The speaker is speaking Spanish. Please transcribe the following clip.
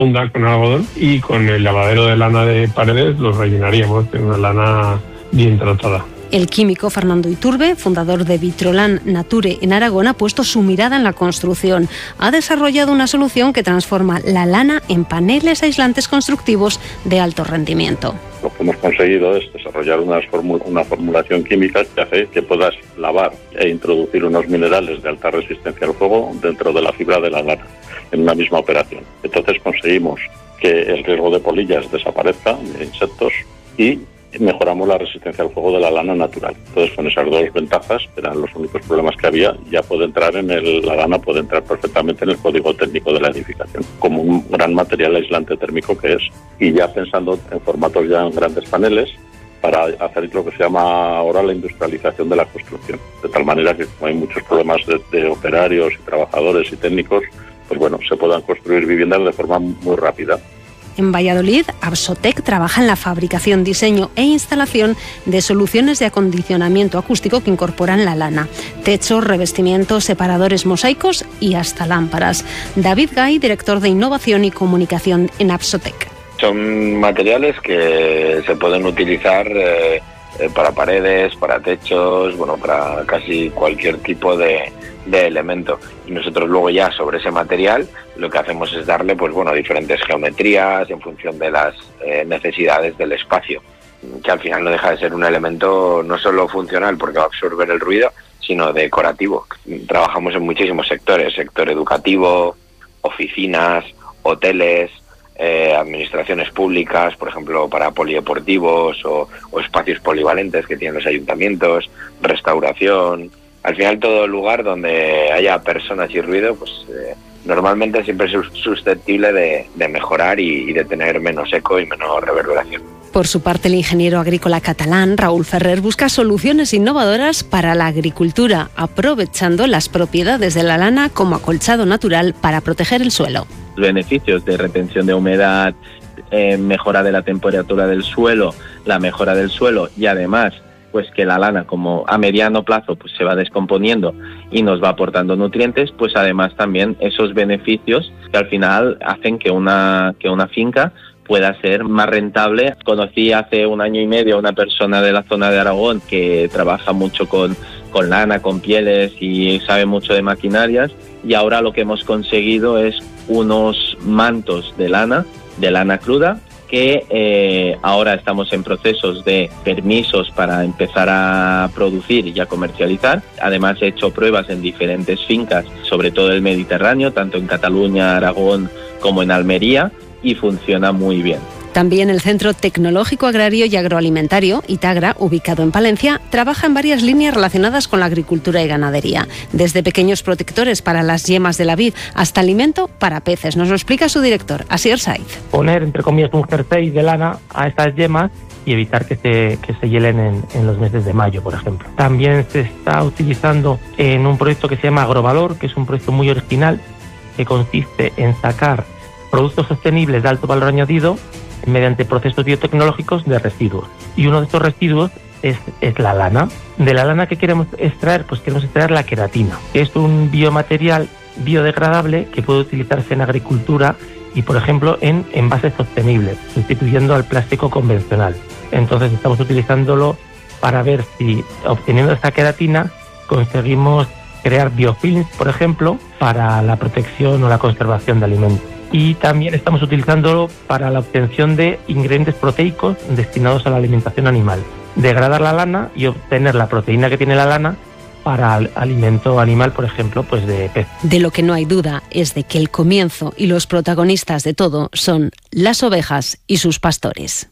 funda con algodón y con el lavadero de lana de paredes los rellenaríamos de una lana bien tratada. El químico Fernando Iturbe, fundador de Vitrolan Nature en Aragón, ha puesto su mirada en la construcción. Ha desarrollado una solución que transforma la lana en paneles aislantes constructivos de alto rendimiento. Lo que hemos conseguido es desarrollar una formulación química que hace que puedas lavar e introducir unos minerales de alta resistencia al fuego dentro de la fibra de la lana, en una misma operación. Entonces conseguimos que el riesgo de polillas desaparezca, de insectos, y mejoramos la resistencia al fuego de la lana natural. Entonces, con esas dos ventajas, que eran los únicos problemas que había, ya puede entrar la lana puede entrar perfectamente en el código técnico de la edificación, como un gran material aislante térmico que es. Y ya pensando en formatos ya en grandes paneles, para hacer lo que se llama ahora la industrialización de la construcción. De tal manera que, como hay muchos problemas de operarios y trabajadores y técnicos, pues bueno, se puedan construir viviendas de forma muy rápida. En Valladolid, Absotec trabaja en la fabricación, diseño e instalación de soluciones de acondicionamiento acústico que incorporan la lana, techos, revestimientos, separadores mosaicos y hasta lámparas. David Gay, director de Innovación y Comunicación en Absotec. Son materiales que se pueden utilizar para paredes, para techos, para casi cualquier tipo de elemento. Y nosotros luego ya sobre ese material lo que hacemos es darle diferentes geometrías en función de las necesidades del espacio, que al final no deja de ser un elemento no solo funcional porque va a absorber el ruido, sino decorativo. Trabajamos en muchísimos sectores: sector educativo, oficinas, hoteles, administraciones públicas, por ejemplo para polideportivos o espacios polivalentes que tienen los ayuntamientos, restauración. Al final, todo lugar donde haya personas y ruido, normalmente siempre es susceptible de mejorar y de tener menos eco y menos reverberación. Por su parte, el ingeniero agrícola catalán Raúl Ferrer busca soluciones innovadoras para la agricultura, aprovechando las propiedades de la lana como acolchado natural para proteger el suelo. Beneficios de retención de humedad, mejora de la temperatura del suelo, la mejora del suelo y además que la lana, como a mediano plazo se va descomponiendo y nos va aportando nutrientes, además también esos beneficios que al final hacen que una finca pueda ser más rentable. Conocí hace 1 año y medio a una persona de la zona de Aragón que trabaja mucho con lana, con pieles y sabe mucho de maquinarias, y ahora lo que hemos conseguido es unos mantos de lana cruda, que ahora estamos en procesos de permisos para empezar a producir y a comercializar. Además, he hecho pruebas en diferentes fincas, sobre todo el Mediterráneo, tanto en Cataluña, Aragón como en Almería, y funciona muy bien. También el Centro Tecnológico Agrario y Agroalimentario, ITAGRA, ubicado en Palencia, trabaja en varias líneas relacionadas con la agricultura y ganadería, desde pequeños protectores para las yemas de la vid hasta alimento para peces. Nos lo explica su director, Asier Saiz. Poner, entre comillas, un jersey de lana a estas yemas y evitar que se hielen en los meses de mayo, por ejemplo. También se está utilizando en un proyecto que se llama Agrovalor, que es un proyecto muy original, que consiste en sacar productos sostenibles de alto valor añadido mediante procesos biotecnológicos de residuos. Y uno de estos residuos es la lana. De la lana que queremos extraer, queremos extraer la queratina, que es un biomaterial biodegradable que puede utilizarse en agricultura y, por ejemplo, en envases sostenibles, sustituyendo al plástico convencional. Entonces estamos utilizándolo para ver si, obteniendo esta queratina, conseguimos crear biofilms, por ejemplo, para la protección o la conservación de alimentos. Y también estamos utilizándolo para la obtención de ingredientes proteicos destinados a la alimentación animal. Degradar la lana y obtener la proteína que tiene la lana para alimento animal, por ejemplo, de pez. De lo que no hay duda es de que el comienzo y los protagonistas de todo son las ovejas y sus pastores.